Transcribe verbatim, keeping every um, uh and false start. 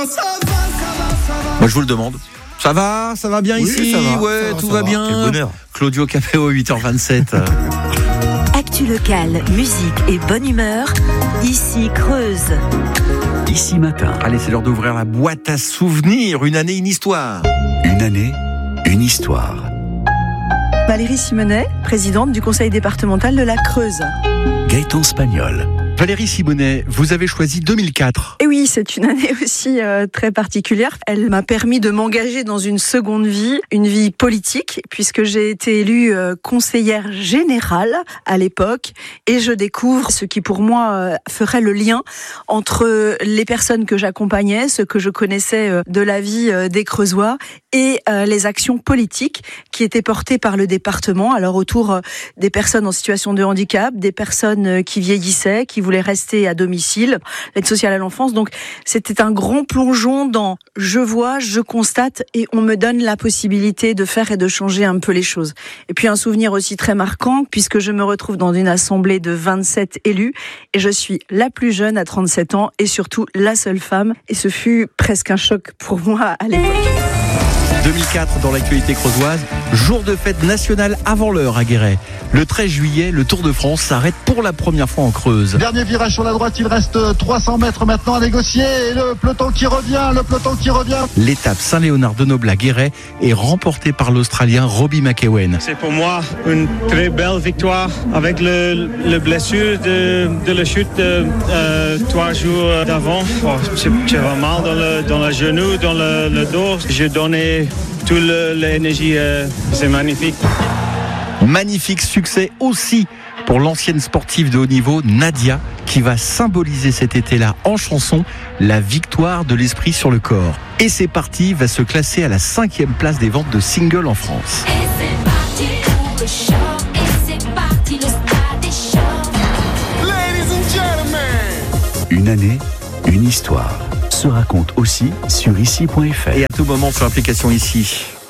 Moi je vous le demande. Ça va, ça va bien Oui, ici, ça va, ouais, ça va, tout ça va va. bien. Quel bonheur. Claudio Capéo, huit heures vingt-sept. Actu locale, musique et bonne humeur. Ici Creuse. Ici Matin. Allez, c'est l'heure d'ouvrir la boîte à souvenirs. Une année, une histoire. Une année, une histoire. Valérie Simonet, présidente du conseil départemental de la Creuse. Gaëtan Spagnol. Valérie Simonet, vous avez choisi deux mille quatre. Et oui, c'est une année aussi euh, très particulière. Elle m'a permis de m'engager dans une seconde vie, une vie politique, puisque j'ai été élue euh, conseillère générale à l'époque, et je découvre ce qui pour moi euh, ferait le lien entre les personnes que j'accompagnais, ce que je connaissais euh, de la vie euh, des Creusois, et euh, les actions politiques qui étaient portées par le département, alors autour euh, des personnes en situation de handicap, des personnes euh, qui vieillissaient, qui voulaient rester à domicile, l'aide sociale à l'enfance. Donc c'était un grand plongeon dans je vois, je constate et on me donne la possibilité de faire et de changer un peu les choses. Et puis un souvenir aussi très marquant puisque je me retrouve dans une assemblée de vingt-sept élus et je suis la plus jeune à trente-sept ans et surtout la seule femme, et ce fut presque un choc pour moi à l'époque. deux mille quatre dans l'actualité creusoise, jour de fête nationale avant l'heure à Guéret. Le treize juillet, le Tour de France s'arrête pour la première fois en Creuse. Dernier virage sur la droite, il reste trois cents mètres maintenant à négocier et le peloton qui revient, le peloton qui revient. L'étape Saint-Léonard-de-Noble à Guéret est remportée par l'Australien Robbie McEwen. C'est pour moi une très belle victoire avec le, le blessure de, de la chute de, euh, trois jours d'avant. Oh, j'avais mal dans le, dans le genou, dans le, le dos. J'ai donné toute l'énergie, euh, c'est magnifique. Magnifique succès aussi pour l'ancienne sportive de haut niveau Nadia, qui va symboliser cet été-là en chanson la victoire de l'esprit sur le corps. Et c'est parti, va se classer à la cinquième place des ventes de singles en France. Et c'est parti pour le show, et c'est parti le stade des shows. Ladies and gentlemen. Une année, une histoire. Se raconte aussi sur ici point f r. Et à tout moment sur l'application Ici.